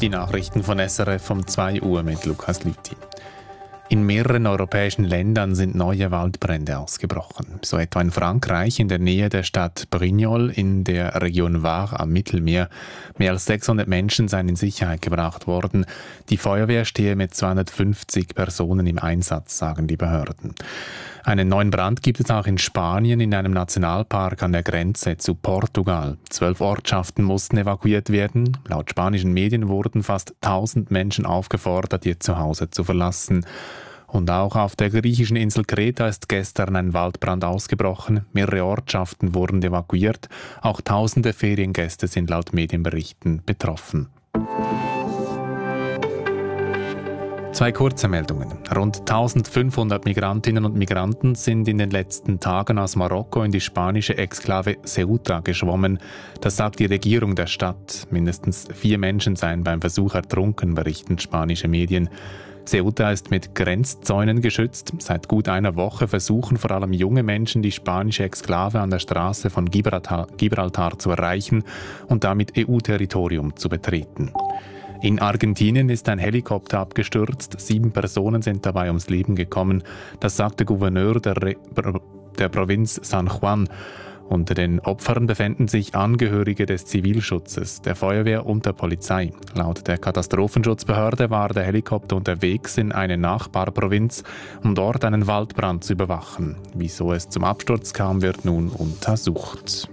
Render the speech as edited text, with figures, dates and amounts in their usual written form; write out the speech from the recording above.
Die Nachrichten von SRF um 2 Uhr mit Lukas Lüthi. In mehreren europäischen Ländern sind neue Waldbrände ausgebrochen. So etwa in Frankreich in der Nähe der Stadt Brignoles in der Region Var am Mittelmeer. Mehr als 600 Menschen seien in Sicherheit gebracht worden. Die Feuerwehr stehe mit 250 Personen im Einsatz, sagen die Behörden. Einen neuen Brand gibt es auch in Spanien in einem Nationalpark an der Grenze zu Portugal. 12 Ortschaften mussten evakuiert werden. Laut spanischen Medien wurden fast 1000 Menschen aufgefordert, ihr Zuhause zu verlassen. Und auch auf der griechischen Insel Kreta ist gestern ein Waldbrand ausgebrochen. Mehrere Ortschaften wurden evakuiert. Auch tausende Feriengäste sind laut Medienberichten betroffen. Zwei kurze Meldungen. Rund 1500 Migrantinnen und Migranten sind in den letzten Tagen aus Marokko in die spanische Exklave Ceuta geschwommen. Das sagt die Regierung der Stadt. Mindestens 4 Menschen seien beim Versuch ertrunken, berichten spanische Medien. Ceuta ist mit Grenzzäunen geschützt. Seit gut einer Woche versuchen vor allem junge Menschen, die spanische Exklave an der Straße von Gibraltar zu erreichen und damit EU-Territorium zu betreten. In Argentinien ist ein Helikopter abgestürzt. 7 Personen sind dabei ums Leben gekommen. Das sagt der Gouverneur der Provinz San Juan. Unter den Opfern befinden sich Angehörige des Zivilschutzes, der Feuerwehr und der Polizei. Laut der Katastrophenschutzbehörde war der Helikopter unterwegs in eine Nachbarprovinz, um dort einen Waldbrand zu überwachen. Wieso es zum Absturz kam, wird nun untersucht.